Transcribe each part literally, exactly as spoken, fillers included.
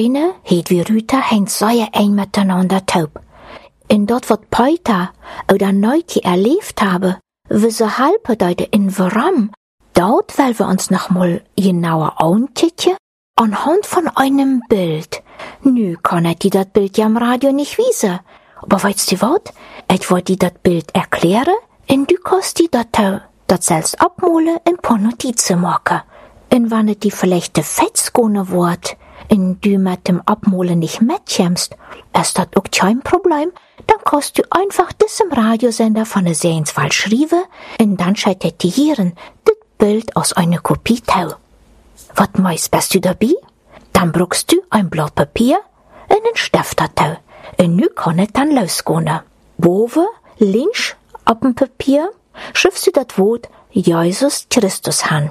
eine het wie Rüta hen sehr eng miteinander taub. In dort wat Peter oder Neuti erlebt habe, wie so halbe deute in warum, dort weil wir uns noch mal genauer ankicken, anhand von einem Bild. Nü kann ich dir dat Bild ja am Radio nicht wiesen. Aber weißt du wat? Ich wollte dir dat Bild erklären, und du kannst dir dat, dat selbst abmalen und ein paar Notizen machen. Und wenn es die vielleicht fetzgone wird, und du mit dem Abmalen nicht mitkommst, ist das auch kein Problem. Dann kannst du einfach das im Radiosender von der Sehenswahl schreiben, und dann schaltet die Hirn das Bild aus einer Kopie tau. Was meist bist du dabei? Dann brauchst du ein Blatt Papier und einen Stift tau. Und nu kann es dann losgehen. Boven, links, auf dem Papier, schriftst du das Wort Jesus Christus an.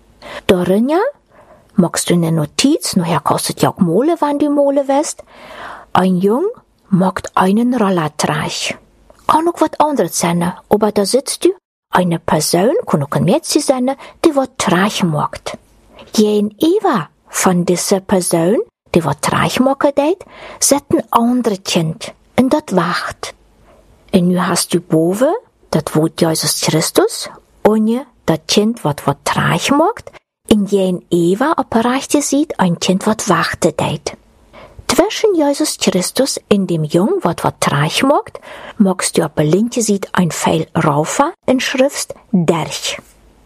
Darin ja, machst du eine Notiz, nachher kannst du ja auch malen, wenn du malen willst. Ein Jung macht einen Rollertreich. Kann auch was anderes sein, aber da sitzt du eine Person, kann auch ein Mädchen sein, die was Treich macht. Gegenüber von dieser Person, die was Treich machen deit, sitzt ein anderes Kind, und das wacht. Und nu hast du boven, das Wort Jesus Christus, und das Kind, was was Treich macht, in gegenüber auf der rechten Seite ein Kind, was wartet deit. Zwischen Jesus Christus in dem Jung, was was Treich macht, magst du auf der linken Seite ein Pfeil raufen und schriftst Derch.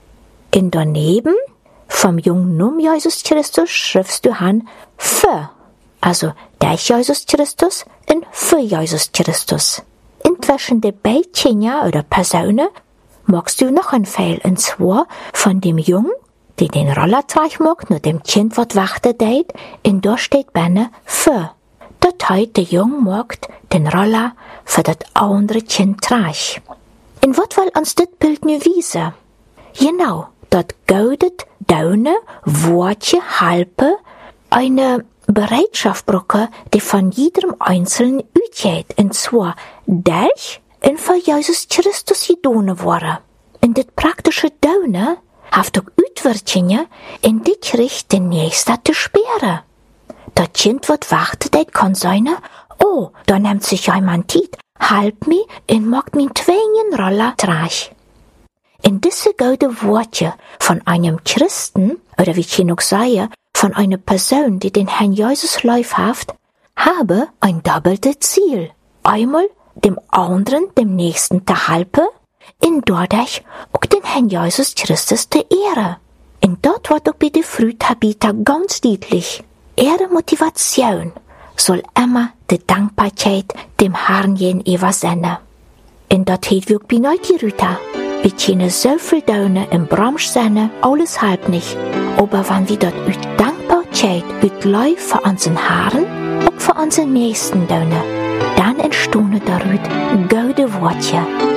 Und daneben, vom Jungen um Jesus Christus, schriftst du an für, also Derch Jesus Christus und für Jesus Christus. Inzwischen die beiden Kinder oder Personen magst du noch ein Pfeil, und zwar von dem Jungen, die den Rollertreich macht, nur dem Kind, was wartet deit, und da steht benne für. Das heißt, der Jung macht den Roller für das andere Kind treich. Und was will uns das Bild nu wiesen? Genau, das gaudet daune, Wortje, halbe, eine Bereitschaft brauche, die von jedem Einzelnen utgeht, und zwar Derch und für Jesus Christus gedone wurde. Und das praktische Daune haft auch Utwirtchen, in die kriegt den Nächster zu sperren. Das Kind, wat wartet, det kann sein, oh, da nimmt sich jemand Zeit, halb mi und macht min Twängen Roller treich. In diese gute Worte von einem Christen, oder wie ich noch sage, von einer Person, die den Herrn Jesus läuft, habe ein doppeltes Ziel. Einmal dem anderen, dem Nächsten der Halbe, und dadurch auch den Herrn Jesus Christus der Ehre. Und dort wird auch bei den Frühtabiter ganz deutlich, ihre Motivation soll immer die Dankbarkeit dem Herrn gegenüber sein. Und dort hat wir auch bei Neuti Rüta. Wir können so viel Döne im Bramsch sein, alles halb nicht. Aber wenn wir dort mit Dankbarkeit, mit Leu für unseren Herrn, auch für unseren Nächsten Döne, dann entstehen daraus gute Worte.